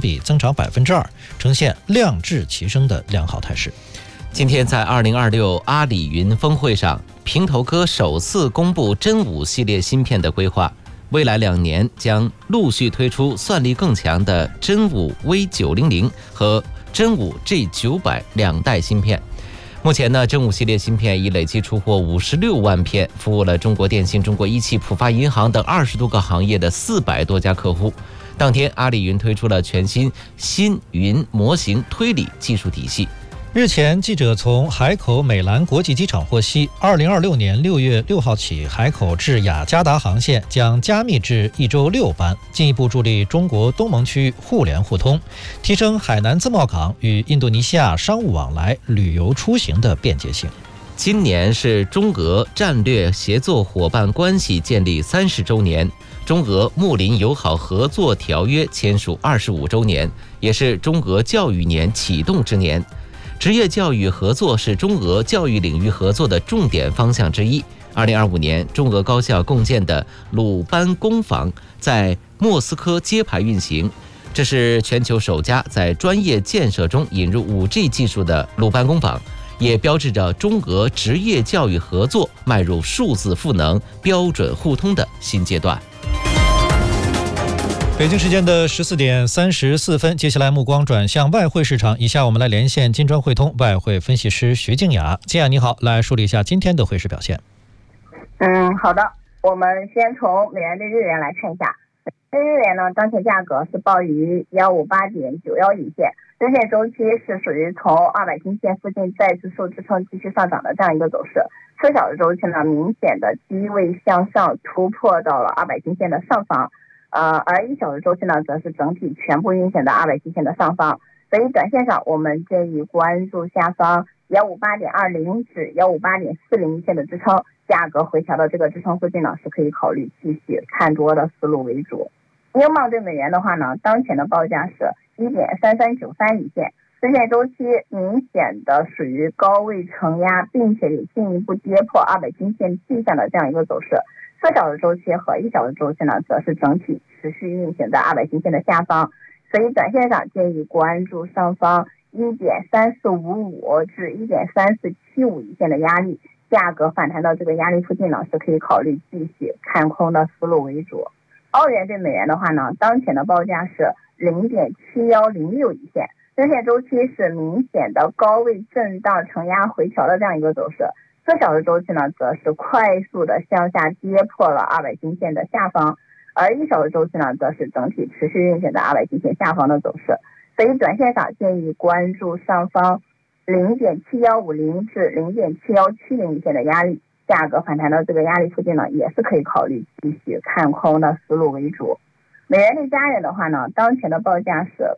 比增长2%，呈现量质齐升的良好态势。 今天在2026阿里云峰会上，平头哥首次公布真5系列芯片的规划，未来2年将陆续推出算力更强的真5 V900和真5 G900 2代芯片。目前呢，真5系列芯片已累计出货56万片，服务了中国电信、中国一汽、浦发银行等20多个行业的400多家客户。当天，阿里云推出了全新云模型推理技术体系。 日前，记者从海口美兰国际机场获悉，2026年6月6号起，海口至雅加达航线将加密至1周6班，进一步助力中国东盟区域互联互通，提升海南自贸港与印度尼西亚商务往来、旅游出行的便捷性。 今年是中俄战略协作伙伴关系建立30周年，中俄睦邻友好合作条约签署25周年，也是中俄教育年启动之年。职业教育合作是中俄教育领域合作的重点方向之一。2025年，中俄高校共建的鲁班工坊在莫斯科揭牌运行，这是全球首家在专业建设中引入 5G 技术的鲁班工坊，也标志着中俄职业教育合作迈入数字赋能、标准互通的新阶段。 北京时间的14点34分，接下来目光转向外汇市场。以下我们来连线金砖汇通外汇分析师徐静雅。静雅你好，来梳理一下今天的汇市表现。 好的，我们先从美元对日元来看一下。对日元呢，当前价格是报于158.91一线，日线周期是属于从200均线附近再次受支撑继续上涨的这样一个走势。4小时周期呢，明显的低位向上突破到了200均线的上方。而1小时周期呢，则是整体全部运行的200均线的上方，所以短线上我们建议关注下方158.20至158.40一线的支撑，价格回调到这个支撑附近呢，是可以考虑继续看多的思路为主。英镑对美元的话呢，当前的报价是1.3393一线，日线周期明显的属于高位承压，并且也进一步跌破200均线迹象的这样一个走势。4小时周期和1小时周期呢，则是整体持续运行在200均线的下方，所以短线上建议关注上方1.3455至1.3475一线的压力，价格反弹到这个压力附近呢，是可以考虑继续看空的思路为主。澳元对美元的话呢，当前的报价是0.7106一线，日线周期是明显的高位震荡承压回调的这样一个走势。4小时周期呢，则是快速的向下跌破了200均线的下方，而1小时周期呢，则是整体持续运行在200均线下方的走势。所以短线上建议关注上方0.7150至0.7170一线的压力，价格反弹到这个压力附近呢，也是可以考虑继续看空的思路为主。美元对加元的话呢，当前的报价是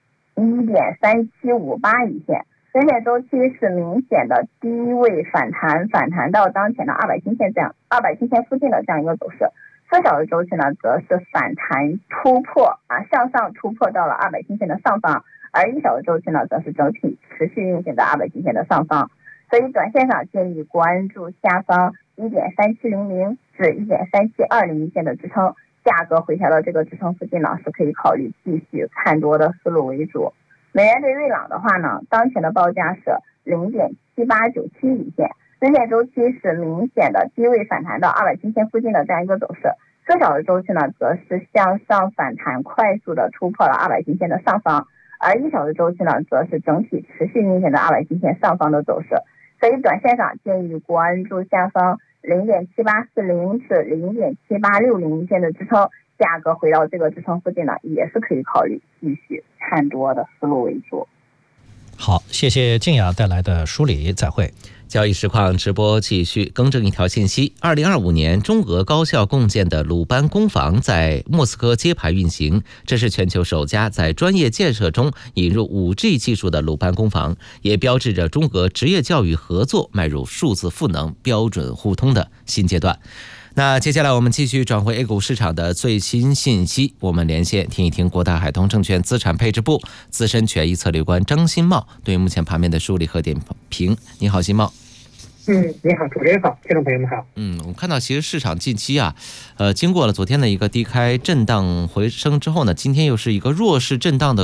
1.3758一线。日线周期是明显的低位反弹到当前的200均线附近的这样一个走势。4小时周期呢，则是反弹突破向上突破到了200均线的上方，而1小时周期呢，则是整体持续运行在200均线的上方。所以短线上建议关注下方1.3700至1.3720一线的支撑，价格回调到这个支撑附近呢，是可以考虑继续看多的思路为主。美元对瑞郎的话呢，当前的报价是0.7897一线，日线周期是明显的低位反弹到200均线附近的这样一个走势。4小时周期呢，则是向上反弹快速的突破了200均线的上方，而1小时周期呢，则是整体持续运行在200均线上方的走势。所以短线上建议关注下方0.7840至0.7860一线的支撑，价格回到这个支撑附近呢，也是可以考虑继续看多的思路为主。 好，谢谢静雅带来的梳理，再会。 交易实况直播继续，更正一条信息：2025年中俄高校共建的鲁班工坊在莫斯科揭牌运行，这是全球首家在专业建设中引入 5G 技术的鲁班工坊，也标志着中俄职业教育合作迈入数字赋能、标准互通的新阶段。那接下来我们继续转回 A 股市场的最新信息，我们连线听一听国大海通证券资产配置部资深权益策略官张新茂对目前盘面的梳理和点评。你好，新茂。 你好，主持人好，听众朋友们好。 我们看到其实市场近期经过了昨天的一个低开震荡回升之后呢，今天又是一个弱势震荡的